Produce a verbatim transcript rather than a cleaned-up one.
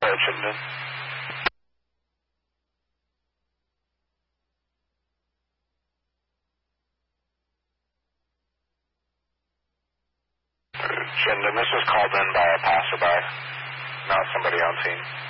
Go ahead, Chittenden. Chittenden, this was called in by a passerby, not somebody on scene.